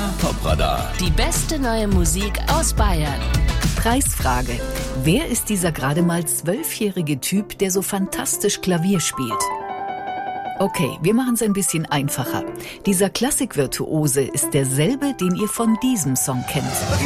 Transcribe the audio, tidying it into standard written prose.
MDR Top-Radar. Die beste neue Musik aus Bayern. Preisfrage. Wer ist dieser gerade mal 12-jährige Typ, der so fantastisch Klavier spielt? Okay, wir machen es ein bisschen einfacher. Dieser Klassikvirtuose ist derselbe, den ihr von diesem Song kennt.